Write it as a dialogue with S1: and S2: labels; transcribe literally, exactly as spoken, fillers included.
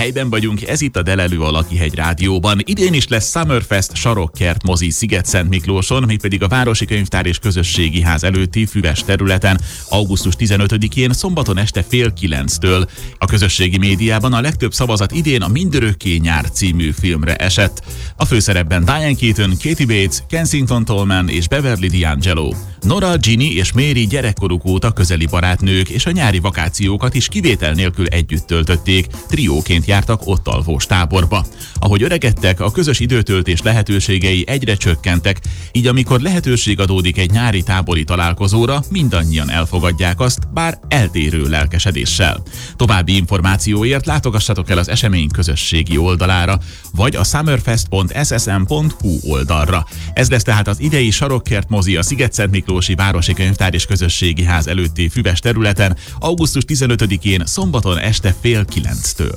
S1: helyben vagyunk, ez itt a Delelő a Lakihegy Rádióban. Idén is lesz Summerfest sarokkert mozi Sziget-Szent Miklóson, mégpedig a Városi Könyvtár és Közösségi Ház előtti füves területen augusztus tizenötödikén szombaton este fél kilenctől. A közösségi médiában a legtöbb szavazat idén a Mindörökké nyár című filmre esett. A főszerepben Diane Keaton, Katie Bates, Kensington Tolman és Beverly D'Angelo. Nora, Ginny és Mary gyerekkoruk óta közeli barátnők, és a nyári vakációkat is kivétel nélkül együtt töltötték, trióként jártak ott alvós táborba. Ahogy öregedtek, a közös időtöltés lehetőségei egyre csökkentek, így amikor lehetőség adódik egy nyári tábori találkozóra, mindannyian elfogadják azt, bár eltérő lelkesedéssel. További információért látogassatok el az esemény közösségi oldalára, vagy a summerfest pont s s m pont h u oldalra. Ez lesz tehát az idei sarokkert mozi a Sziget-Szent Miklósi Városi Könyvtár és Közösségi Ház előtti füves területen augusztus tizenötödikén szombaton este fél kilenctől.